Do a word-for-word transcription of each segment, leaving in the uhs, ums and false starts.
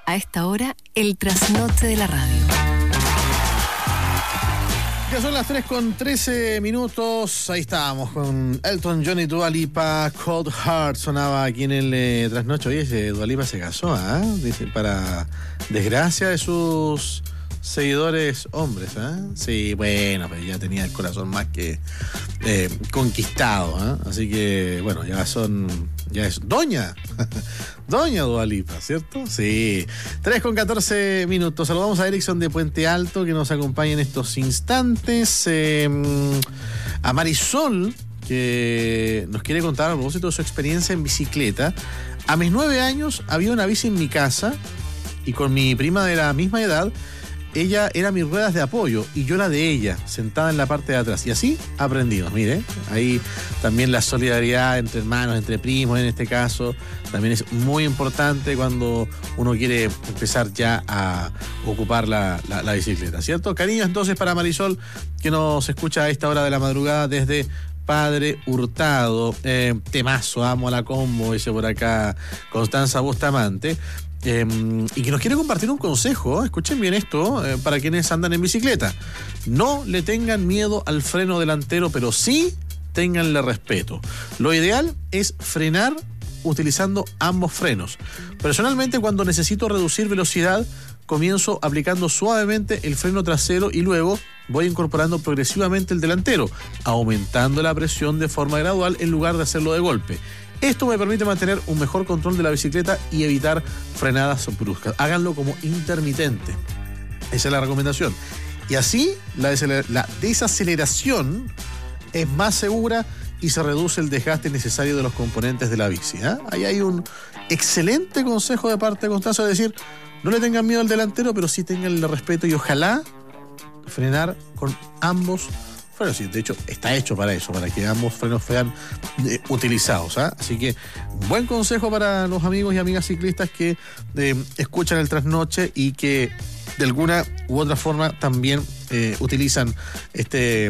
A esta hora, el trasnoche de la radio. Ya son las tres con trece minutos. Ahí estábamos con Elton John y Dua Lipa. Cold Heart sonaba aquí en el eh, trasnoche. Oye, ese Dua Lipa se casó, ¿ah? ¿eh? Dice, para desgracia de sus seguidores hombres, ¿eh? Sí, bueno, pero ya tenía el corazón más que eh, conquistado, ¿eh? Así que, bueno, ya son, ya es doña, doña Dua Lipa, ¿cierto? Sí, tres con catorce minutos. Saludamos a Erickson de Puente Alto, que nos acompaña en estos instantes, eh, a Marisol, que nos quiere contar a propósito de su experiencia en bicicleta. A mis nueve años había una bici en mi casa, y con mi prima de la misma edad, ella era mis ruedas de apoyo y yo la de ella, sentada en la parte de atrás. Y así aprendimos, mire. Ahí también la solidaridad entre hermanos, entre primos en este caso, también es muy importante cuando uno quiere empezar ya a ocupar la, la, la bicicleta, ¿cierto? Cariños entonces para Marisol, que nos escucha a esta hora de la madrugada desde Padre Hurtado. Eh, temazo, amo a la combo, dice por acá Constanza Bustamante. Eh, y que nos quiere compartir un consejo, escuchen bien esto, eh, para quienes andan en bicicleta. No le tengan miedo al freno delantero, pero sí ténganle respeto. Lo ideal es frenar utilizando ambos frenos. Personalmente, cuando necesito reducir velocidad, comienzo aplicando suavemente el freno trasero y luego voy incorporando progresivamente el delantero, aumentando la presión de forma gradual en lugar de hacerlo de golpe. Esto me permite mantener un mejor control de la bicicleta y evitar frenadas bruscas. Háganlo como intermitente. Esa es la recomendación. Y así la, desacelera- la desaceleración es más segura y se reduce el desgaste necesario de los componentes de la bici, ¿eh? Ahí hay un excelente consejo de parte de Constanza, de decir, no le tengan miedo al delantero, pero sí tenganle respeto y ojalá frenar con ambos frenos. Sí, de hecho, está hecho para eso, para que ambos frenos sean eh, utilizados, ¿eh? Así que, buen consejo para los amigos y amigas ciclistas que eh, escuchan el trasnoche y que de alguna u otra forma también eh, utilizan este,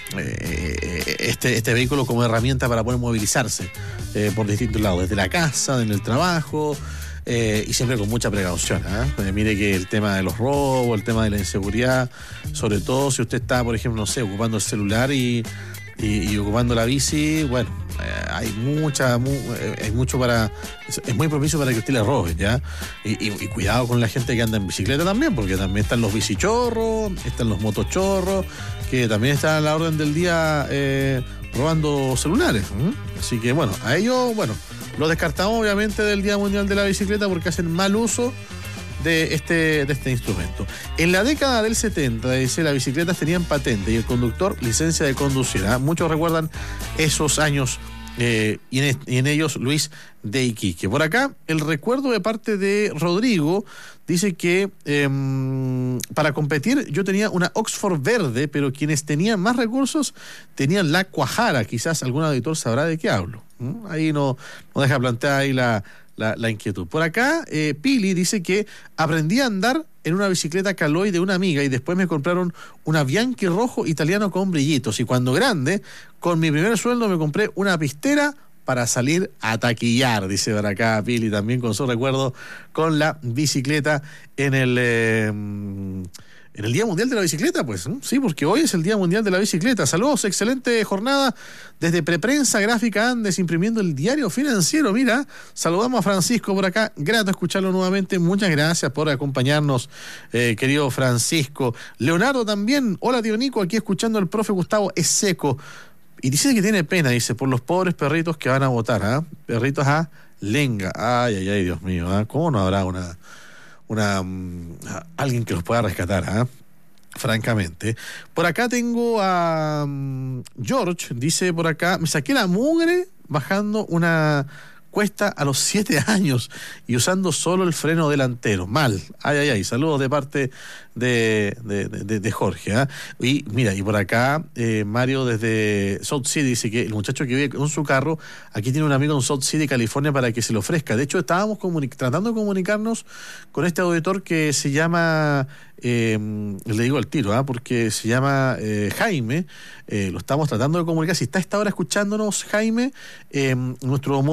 eh, este, este vehículo como herramienta para poder movilizarse eh, por distintos lados, desde la casa, en el trabajo. Eh, y siempre con mucha precaución, ¿eh? Eh, mire que el tema de los robos, el tema de la inseguridad, sobre todo si usted está, por ejemplo, no sé, ocupando el celular y, y, y ocupando la bici, bueno, eh, hay mucha, mu, eh, hay mucho para, es, es muy propicio para que usted le robe, ¿ya? Y, y, y cuidado con la gente que anda en bicicleta también, porque también están los bicichorros, están los motochorros, que también están a la orden del día eh, robando celulares, ¿eh? Así que bueno, a ellos, bueno, lo descartamos obviamente del Día Mundial de la Bicicleta porque hacen mal uso de este, de este instrumento. En la década del setenta, dice, las bicicletas tenían patente y el conductor licencia de conducir, ¿eh? Muchos recuerdan esos años eh, y, en, y en ellos Luis de Iquique. Por acá, el recuerdo de parte de Rodrigo dice que eh, para competir yo tenía una Oxford verde, pero quienes tenían más recursos tenían la Cuajara. Quizás algún auditor sabrá de qué hablo. ¿Mm? Ahí no, no deja plantear ahí la, la, la inquietud. Por acá, eh, Pili dice que aprendí a andar en una bicicleta Caloi de una amiga y después me compraron una Bianchi rojo italiano con brillitos. Y cuando grande, con mi primer sueldo me compré una pistera para salir a taquillar, dice por acá Pili, también con su recuerdo con la bicicleta en el eh, en el Día Mundial de la Bicicleta, pues, ¿no? Sí, porque hoy es el Día Mundial de la Bicicleta. Saludos, excelente jornada desde Preprensa Gráfica Andes, imprimiendo el diario financiero. Mira, saludamos a Francisco por acá, grato escucharlo nuevamente, muchas gracias por acompañarnos, eh, querido Francisco. Leonardo también, hola tío Nico, aquí escuchando al profe Gustavo Eseco. Y dice que tiene pena, dice, por los pobres perritos que van a votar, ¿ah? ¿eh? Perritos a lenga. Ay, ay, ay, Dios mío, ¿eh? ¿Cómo no habrá una, una um, alguien que los pueda rescatar, ¿eh? Francamente. Por acá tengo a um, George, dice por acá, me saqué la mugre bajando una cuesta a los siete años y usando solo el freno delantero. Mal. Ay, ay, ay. Saludos de parte de, de, de, de Jorge, ¿eh? Y mira, y por acá eh, Mario desde South City dice que el muchacho que vive con su carro aquí tiene un amigo en South City, California, para que se lo ofrezca. De hecho, estábamos comunic- tratando de comunicarnos con este auditor que se llama eh, le digo al tiro, ¿eh? porque se llama eh, Jaime. Eh, lo estamos tratando de comunicar. Si está a esta hora escuchándonos, Jaime, eh, nuestro móvil Vicente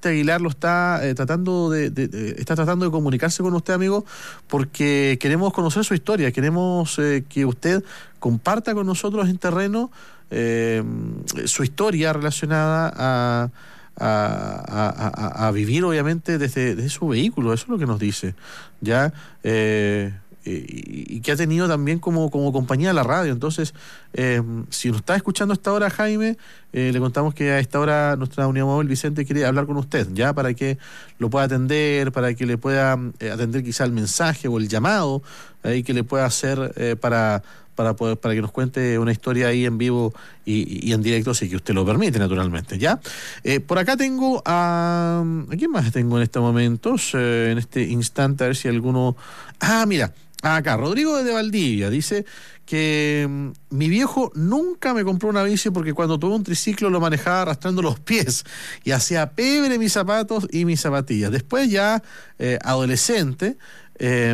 Monte Aguilar lo está eh, tratando de, de, de está tratando de comunicarse con usted, amigo, porque queremos conocer su historia, queremos eh, que usted comparta con nosotros en terreno eh, su historia relacionada a A, a, a, a vivir obviamente desde, desde su vehículo, eso es lo que nos dice, ya eh, y, y que ha tenido también como, como compañía la radio. Entonces, eh, si nos está escuchando a esta hora, Jaime, eh, le contamos que a esta hora nuestra unidad móvil Vicente quiere hablar con usted, ya para que lo pueda atender, para que le pueda eh, atender quizá el mensaje o el llamado ahí eh, que le pueda hacer eh, para Para, poder, para que nos cuente una historia ahí en vivo y, y en directo, si que usted lo permite, naturalmente, ¿ya? Eh, por acá tengo a... ¿A quién más tengo en estos momentos? Eh, en este instante, a ver si alguno... Ah, mira, acá, Rodrigo de Valdivia, dice que um, mi viejo nunca me compró una bici porque cuando tuve un triciclo lo manejaba arrastrando los pies y hacía pebre mis zapatos y mis zapatillas. Después ya, eh, adolescente... Eh,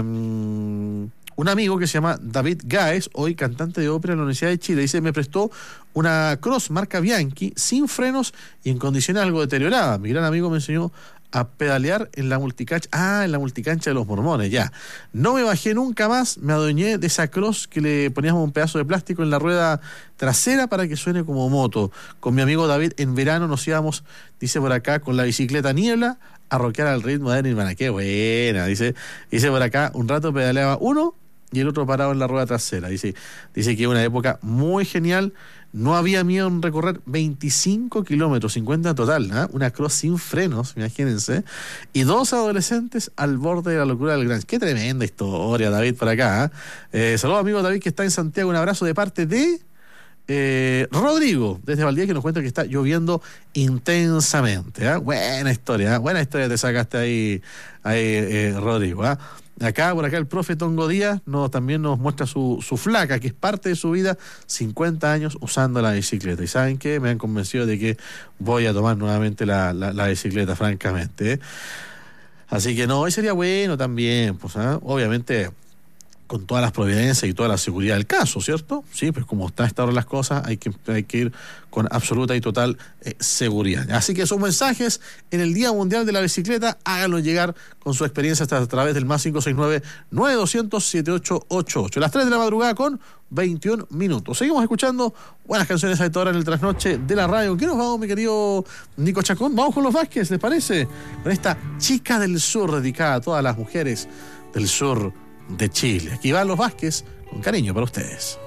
un amigo que se llama David Gaes, hoy cantante de ópera en la Universidad de Chile, dice, me prestó una Cross marca Bianchi, sin frenos y en condiciones algo deterioradas. Mi gran amigo me enseñó a pedalear en la multicancha, ah, en la multicancha de los Mormones, ya. No me bajé nunca más, me adueñé de esa Cross que le poníamos un pedazo de plástico en la rueda trasera para que suene como moto. Con mi amigo David en verano nos íbamos, dice por acá, con la bicicleta Niebla, a rockear al ritmo de Nirvana. Qué buena, dice, dice por acá, un rato pedaleaba uno y el otro parado en la rueda trasera. Dice, dice que es una época muy genial. No había miedo en recorrer veinticinco kilómetros, cincuenta en total, ¿eh? Una Cross sin frenos, imagínense. Y dos adolescentes al borde de la locura del Grange. Qué tremenda historia, David, por acá. ¿eh? Eh, saludos, amigo David, que está en Santiago. Un abrazo de parte de eh, Rodrigo, desde Valdivia, que nos cuenta que está lloviendo intensamente. ¿eh? Buena historia, ¿eh? Buena historia te sacaste ahí, ahí eh, Rodrigo. ¿eh? Acá, por acá, el profe Tongo Díaz no, también nos muestra su, su flaca, que es parte de su vida, cincuenta años usando la bicicleta. Y ¿saben qué? Me han convencido de que voy a tomar nuevamente la, la, la bicicleta, francamente. ¿eh? Así que no, hoy sería bueno también, pues, ¿eh? obviamente, con todas las providencias y toda la seguridad del caso, ¿cierto? Sí, pues como está esta hora las cosas, hay que, hay que ir con absoluta y total eh, seguridad. Así que sus mensajes en el Día Mundial de la Bicicleta, háganlo llegar con su experiencia hasta a través del más cinco seis nueve, nueve dos cero cero, siete ocho ocho ocho. Las tres de la madrugada con veintiún minutos. Seguimos escuchando buenas canciones a esta hora en el trasnoche de la radio. ¿Qué nos vamos, mi querido Nico Chacón? Vamos con los Vázquez, ¿les parece? Con esta Chica del Sur, dedicada a todas las mujeres del sur de Chile. Aquí van los Vázquez, con cariño para ustedes.